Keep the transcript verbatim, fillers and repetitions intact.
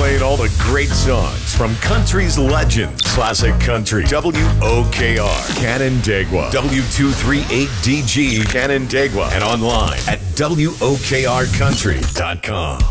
playing all the great songs from country's legends. Classic Country. W O K R. Canandaigua. W two three eight D G Canandaigua. And online at W O K R country dot com.